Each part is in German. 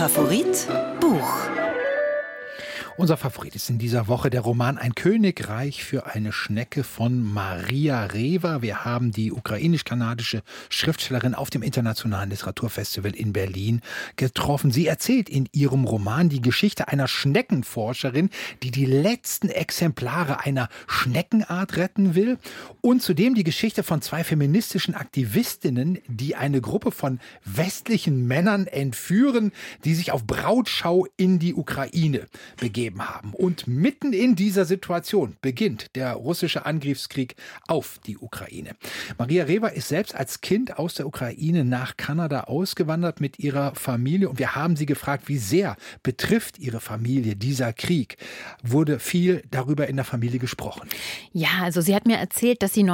Favorit Buch. Unser Favorit ist in dieser Woche der Roman Ein Königreich für eine Schnecke von Maria Rewa. Wir haben die ukrainisch-kanadische Schriftstellerin auf dem Internationalen Literaturfestival in Berlin getroffen. Sie erzählt in ihrem Roman die Geschichte einer Schneckenforscherin, die die letzten Exemplare einer Schneckenart retten will. Und zudem die Geschichte von zwei feministischen Aktivistinnen, die eine Gruppe von westlichen Männern entführen, die sich auf Brautschau in die Ukraine begeben haben. Und mitten in dieser Situation beginnt der russische Angriffskrieg auf die Ukraine. Maria Rewa ist selbst als Kind aus der Ukraine nach Kanada ausgewandert mit ihrer Familie. Und wir haben sie gefragt, wie sehr betrifft ihre Familie dieser Krieg? Wurde viel darüber in der Familie gesprochen? Ja, also sie hat mir erzählt, dass sie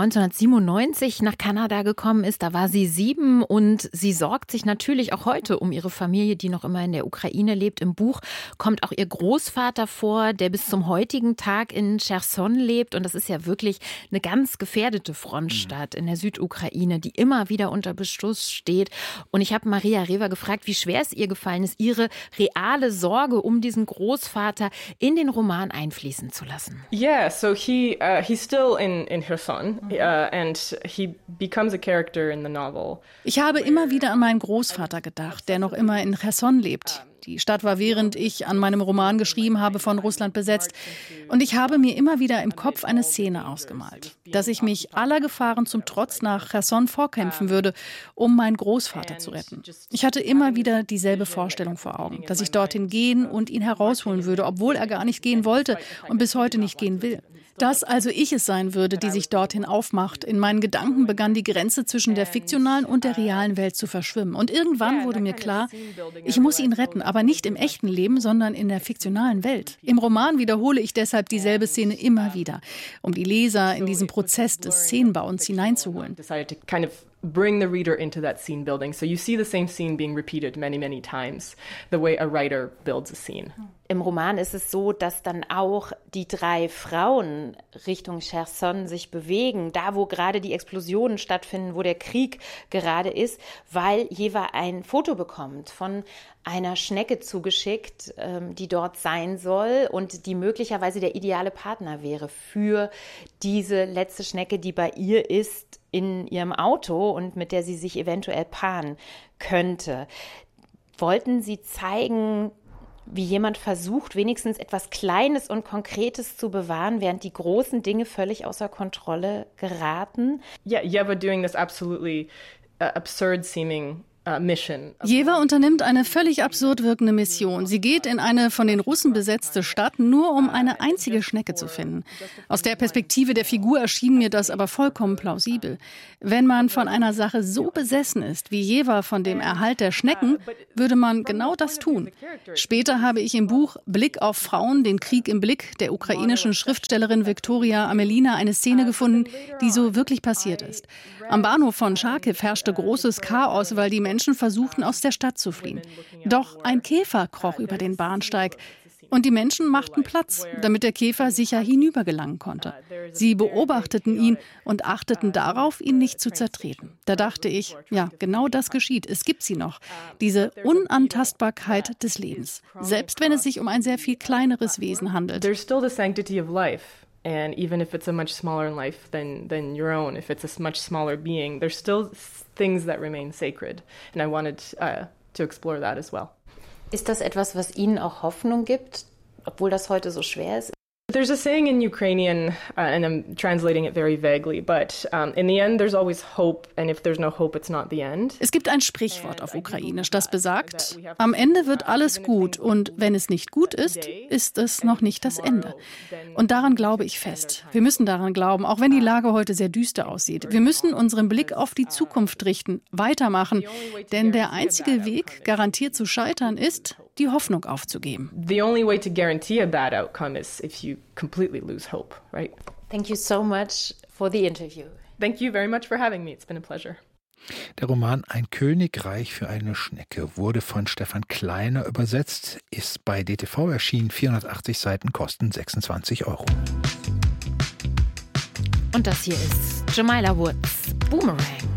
1997 nach Kanada gekommen ist. Da war sie 7 und sie sorgt sich natürlich auch heute um ihre Familie, die noch immer in der Ukraine lebt. Im Buch kommt auch ihr Großvater vor, der bis zum heutigen Tag in Cherson lebt. Und das ist ja wirklich eine ganz gefährdete Frontstadt in der Südukraine, die immer wieder unter Beschuss steht. Und ich habe Maria Rewa gefragt, wie schwer es ihr gefallen ist, ihre reale Sorge um diesen Großvater in den Roman einfließen zu lassen. Yeah, so he's still in Kherson and he becomes a character in the novel. Ich habe immer wieder an meinen Großvater gedacht, der noch immer in Cherson lebt. Die Stadt war, während ich an meinem Roman geschrieben habe, von Russland besetzt. Und ich habe mir immer wieder im Kopf eine Szene ausgemalt, dass ich mich aller Gefahren zum Trotz nach Cherson vorkämpfen würde, um meinen Großvater zu retten. Ich hatte immer wieder dieselbe Vorstellung vor Augen, dass ich dorthin gehen und ihn herausholen würde, obwohl er gar nicht gehen wollte und bis heute nicht gehen will. Dass also ich es sein würde, die sich dorthin aufmacht. In meinen Gedanken begann die Grenze zwischen der fiktionalen und der realen Welt zu verschwimmen. Und irgendwann wurde mir klar, ich muss ihn retten, aber nicht im echten Leben, sondern in der fiktionalen Welt. Im Roman wiederhole ich deshalb dieselbe Szene immer wieder, um die Leser in diesen Prozess des Szenenbauens hineinzuholen. Bring the reader into that scene building. So you see the same scene being repeated many, many times, the way a writer builds a scene. Im Roman ist es so, dass dann auch die 3 Frauen Richtung Cherson sich bewegen, da wo gerade die Explosionen stattfinden, wo der Krieg gerade ist, weil Jewa ein Foto bekommt von einer Schnecke zugeschickt, die dort sein soll und die möglicherweise der ideale Partner wäre für diese letzte Schnecke, die bei ihr ist, in ihrem Auto und mit der sie sich eventuell paaren könnte. Wollten Sie zeigen, wie jemand versucht, wenigstens etwas Kleines und Konkretes zu bewahren, während die großen Dinge völlig außer Kontrolle geraten? Yeah, Jewa doing this absolutely absurd seeming mission. Jewa unternimmt eine völlig absurd wirkende Mission. Sie geht in eine von den Russen besetzte Stadt, nur um eine einzige Schnecke zu finden. Aus der Perspektive der Figur erschien mir das aber vollkommen plausibel. Wenn man von einer Sache so besessen ist, wie Jewa von dem Erhalt der Schnecken, würde man genau das tun. Später habe ich im Buch Blick auf Frauen, den Krieg im Blick der ukrainischen Schriftstellerin Viktoria Amelina eine Szene gefunden, die so wirklich passiert ist. Am Bahnhof von Charkiw herrschte großes Chaos, weil die Menschen versuchten, aus der Stadt zu fliehen. Doch ein Käfer kroch über den Bahnsteig und die Menschen machten Platz, damit der Käfer sicher hinübergelangen konnte. Sie beobachteten ihn und achteten darauf, ihn nicht zu zertreten. Da dachte ich, ja, genau das geschieht. Es gibt sie noch, diese Unantastbarkeit des Lebens, selbst wenn es sich um ein sehr viel kleineres Wesen handelt. There's still the sanctity of life. And even if it's a much smaller life than your own, if it's a much smaller being, there's still things that remain sacred. And I wanted to explore that as well. Ist das etwas, was Ihnen auch Hoffnung gibt, obwohl das heute so schwer ist? There's a saying in Ukrainian, and I'm translating it very vaguely, but in the end there's always hope, and if there's no hope, it's not the end. Es gibt ein Sprichwort auf Ukrainisch, das besagt, am Ende wird alles gut und wenn es nicht gut ist, ist es noch nicht das Ende. Und daran glaube ich fest. Wir müssen daran glauben, auch wenn die Lage heute sehr düster aussieht. Wir müssen unseren Blick auf die Zukunft richten, weitermachen, denn der einzige Weg, garantiert zu scheitern, ist, die Hoffnung aufzugeben. The only way to guarantee a bad outcome is if you completely lose hope, right? Thank you so much for the interview. Thank you very much for having me. It's been a pleasure. Der Roman Ein Königreich für eine Schnecke wurde von Stefan Kleiner übersetzt, ist bei DTV erschienen, 480 Seiten, kosten 26 €. Und das hier ist Jamila Woods, Boomerang.